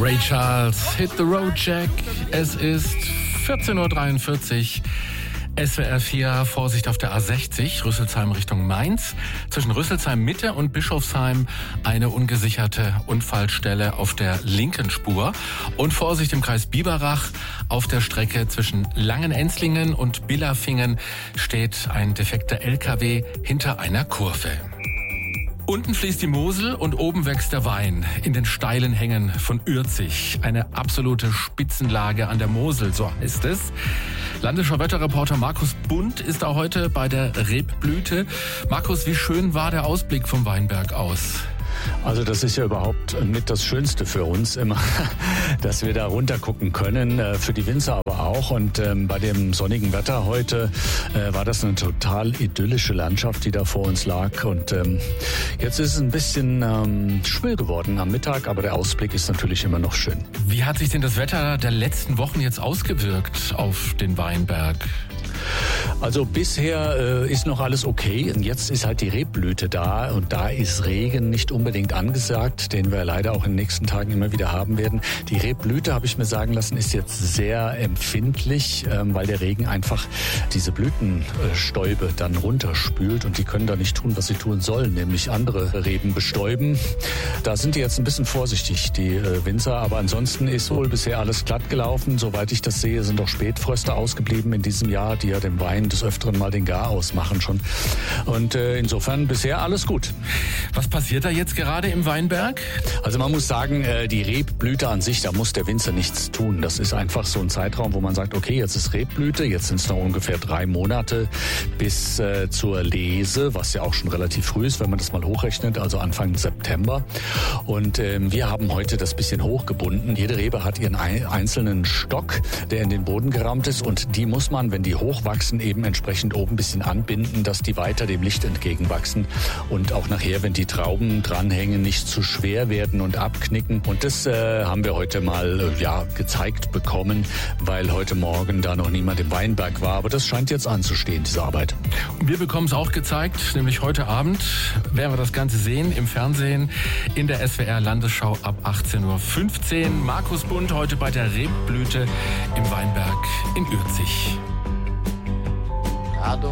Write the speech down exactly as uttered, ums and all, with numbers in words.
Ray Charles, Hit the Road Jack. Es ist vierzehn Uhr dreiundvierzig. S W R vier, Vorsicht auf der A sechzig, Rüsselsheim Richtung Mainz. Zwischen Rüsselsheim Mitte und Bischofsheim eine ungesicherte Unfallstelle auf der linken Spur. Und Vorsicht im Kreis Biberach, auf der Strecke zwischen Langenenzlingen und Billerfingen steht ein defekter L K W hinter einer Kurve. Unten fließt die Mosel und oben wächst der Wein in den steilen Hängen von Ürzig. Eine absolute Spitzenlage an der Mosel, so heißt es. Landesschau-Wetterreporter Markus Bund ist auch heute bei der Rebblüte. Markus, wie schön war der Ausblick vom Weinberg aus? Also das ist ja überhaupt mit das Schönste für uns immer, dass wir da runter gucken können, für die Winzer aber auch. Und ähm, bei dem sonnigen Wetter heute äh, war das eine total idyllische Landschaft, die da vor uns lag. Und ähm, jetzt ist es ein bisschen ähm, schwül geworden am Mittag, aber der Ausblick ist natürlich immer noch schön. Wie hat sich denn das Wetter der letzten Wochen jetzt ausgewirkt auf den Weinberg? Also bisher äh, ist noch alles okay. Und jetzt ist halt die Rebblüte da und da ist Regen nicht unbedingt angesagt, den wir leider auch in den nächsten Tagen immer wieder haben werden. Die Rebblüte, habe ich mir sagen lassen, ist jetzt sehr empfindlich, ähm, weil der Regen einfach diese Blütenstäube dann runterspült und die können da nicht tun, was sie tun sollen, nämlich andere Reben bestäuben. Da sind die jetzt ein bisschen vorsichtig, die äh, Winzer, aber ansonsten ist wohl bisher alles glatt gelaufen. Soweit ich das sehe, sind auch Spätfröste ausgeblieben in diesem Jahr, die ja dem Wein des Öfteren mal den Garaus machen schon. Und äh, insofern bisher alles gut. Was passiert da jetzt gerade im Weinberg? Also man muss sagen, äh, die Rebblüte an sich, da muss der Winzer nichts tun. Das ist einfach so ein Zeitraum, wo man sagt, okay, jetzt ist Rebblüte, jetzt sind es noch ungefähr drei Monate bis äh, zur Lese, was ja auch schon relativ früh ist, wenn man das mal hochrechnet, also Anfang September. Und äh, wir haben heute das bisschen hochgebunden. Jede Rebe hat ihren ein, einzelnen Stock, der in den Boden gerammt ist und die muss man, wenn die hochwachsen, eben entsprechend oben ein bisschen anbinden, dass die weiter dem Licht entgegenwachsen und auch nachher, wenn die Trauben dranhängen, nicht zu schwer werden und abknicken. Und das äh, haben wir heute mal äh, ja, gezeigt bekommen, weil heute Morgen da noch niemand im Weinberg war. Aber das scheint jetzt anzustehen, diese Arbeit. Und wir bekommen es auch gezeigt, nämlich heute Abend werden wir das Ganze sehen im Fernsehen in der S W R Landesschau ab achtzehn Uhr fünfzehn. Markus Bund heute bei der Rebblüte im Weinberg in Ürzig. Ladung